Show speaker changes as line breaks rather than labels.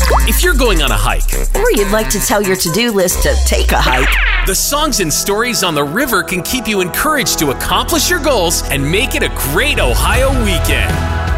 If you're going on a hike,
Or you'd like to tell your to-do list to take a hike.
the songs and stories on the river can keep you encouraged to accomplish your goals and make it a great Ohio weekend.